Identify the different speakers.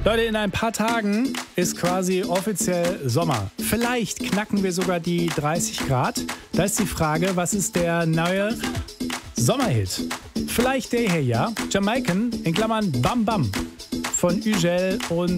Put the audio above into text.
Speaker 1: Leute, in ein paar Tagen ist quasi offiziell Sommer. Vielleicht knacken wir sogar die 30 Grad. Da ist die Frage, was ist der neue Sommerhit? Vielleicht der hier, ja? Jamaican, in Klammern Bam Bam von Ügel und